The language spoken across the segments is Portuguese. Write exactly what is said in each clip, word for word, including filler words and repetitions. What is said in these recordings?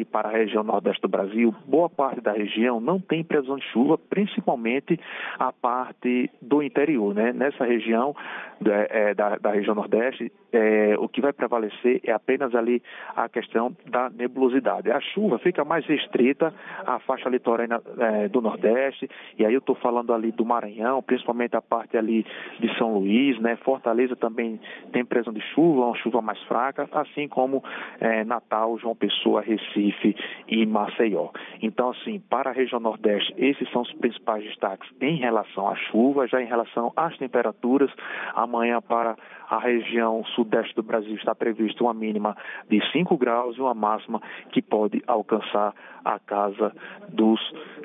para a região nordeste do Brasil, boa parte da região não tem previsão de chuva, principalmente a parte do interior, né? Nessa região é, da, da região nordeste, é, o que vai prevalecer é apenas ali a questão da nebulosidade. A chuva fica mais restrita à faixa litorânea é, do nordeste, e aí eu estou falando ali do Maranhão, principalmente a parte ali de São Luís, né? Fortaleza também tem previsão de chuva, uma chuva mais fraca, assim como é, Natal, João Pessoa, Recife e Maceió. Então, assim, para a região nordeste, esses são os principais destaques em relação à chuva. Já em relação às temperaturas, amanhã para a região sudeste do Brasil está prevista uma mínima de cinco graus e uma máxima que pode alcançar a casa dos...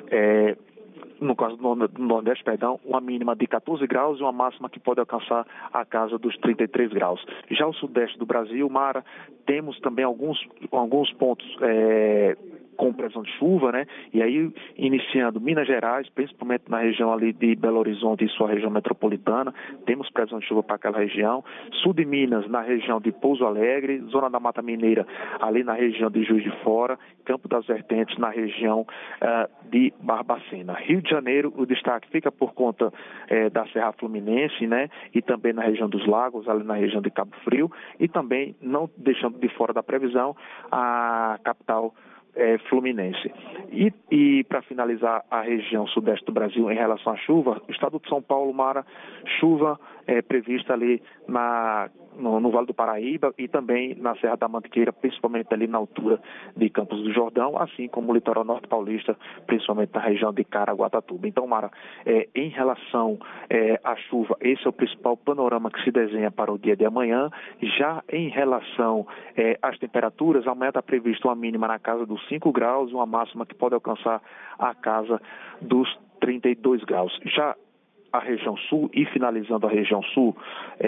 É, no caso do Nordeste, perdão, uma mínima de catorze graus e uma máxima que pode alcançar a casa dos trinta e três graus. Já o Sudeste do Brasil, Mara, temos também alguns, alguns pontos é, com previsão de chuva, né? E aí, iniciando Minas Gerais, principalmente na região ali de Belo Horizonte e sua região metropolitana, temos previsão de chuva para aquela região. Sul de Minas, na região de Pouso Alegre, Zona da Mata Mineira, ali na região de Juiz de Fora, Campo das Vertentes, na região uh, de Barbacena. Rio de Janeiro, o destaque fica por conta eh, da Serra Fluminense, né? E também na região dos Lagos, ali na região de Cabo Frio, e também, não deixando de fora da previsão, a capital É, Fluminense. E, e para finalizar a região sudeste do Brasil em relação à chuva, o estado de São Paulo, Mara, chuva é, prevista ali na, no, no Vale do Paraíba e também na Serra da Mantiqueira, principalmente ali na altura de Campos do Jordão, assim como o litoral norte paulista, principalmente na região de Caraguatatuba. Então, Mara, é, em relação é, à chuva, esse é o principal panorama que se desenha para o dia de amanhã. Já em relação é, às temperaturas, amanhã está previsto uma mínima na casa dos cinco graus, uma máxima que pode alcançar a casa dos trinta e dois graus. Já a região sul, e finalizando a região sul,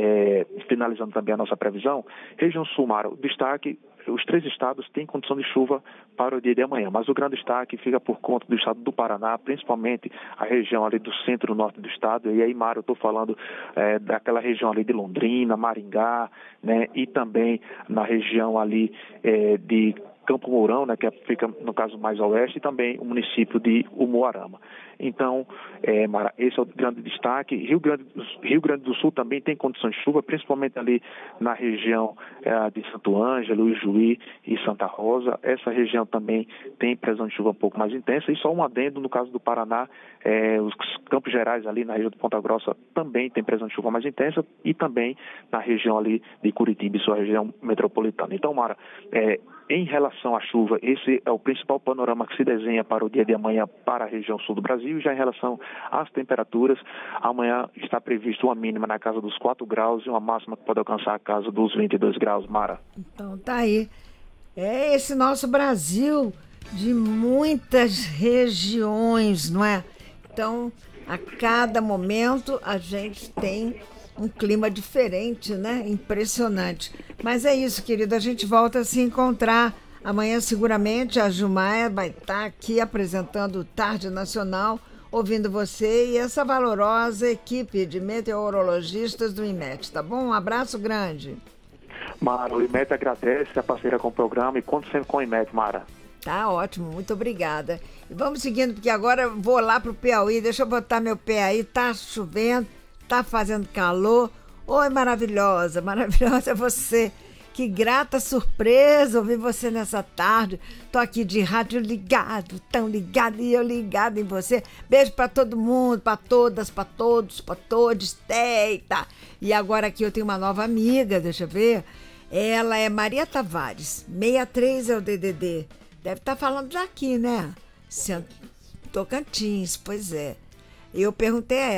é, finalizando também a nossa previsão, região sul, Mara, o destaque, os três estados têm condição de chuva para o dia de amanhã, mas o grande destaque fica por conta do estado do Paraná, principalmente a região ali do centro-norte do estado, e aí, Mara, eu estou falando é, daquela região ali de Londrina, Maringá, né, e também na região ali é, de Campo Mourão, né, que fica, no caso, mais ao oeste, e também o município de Umuarama. Então, é, Mara, esse é o grande destaque. Rio Grande, Rio Grande do Sul também tem condições de chuva, principalmente ali na região é, de Santo Ângelo, Ijuí e Santa Rosa. Essa região também tem previsão de chuva um pouco mais intensa. E só um adendo, no caso do Paraná, é, os Campos Gerais, ali na região de Ponta Grossa, também tem previsão de chuva mais intensa, e também na região ali de Curitiba e sua região metropolitana. Então, Mara, é, em relação à chuva, esse é o principal panorama que se desenha para o dia de amanhã para a região sul do Brasil. Já em relação às temperaturas, amanhã está previsto uma mínima na casa dos quatro graus e uma máxima que pode alcançar a casa dos vinte e dois graus, Mara. Então tá aí. É esse nosso Brasil de muitas regiões, não é? Então, a cada momento a gente tem um clima diferente, né? Impressionante. Mas é isso, querido. A gente volta a se encontrar amanhã, seguramente. A Gilmaia vai estar aqui apresentando o Tarde Nacional, ouvindo você e essa valorosa equipe de meteorologistas do IMET, tá bom? Um abraço grande. Mara, o IMET agradece a parceira com o programa e conto sempre com o IMET, Mara. Tá ótimo, muito obrigada. E vamos seguindo, porque agora eu vou lá pro Piauí. Deixa eu botar meu pé aí. Tá chovendo, tá fazendo calor. Oi, maravilhosa, maravilhosa é você. Que grata surpresa ouvir você nessa tarde. Tô aqui de rádio ligado, tão ligado, e eu ligado em você. Beijo pra todo mundo, pra todas, pra todos, pra todos. Eita! E agora aqui eu tenho uma nova amiga, deixa eu ver. Ela é Maria Tavares, sessenta e três é o D D D. Deve estar falando daqui, né? Tocantins, pois é. Eu perguntei a ela.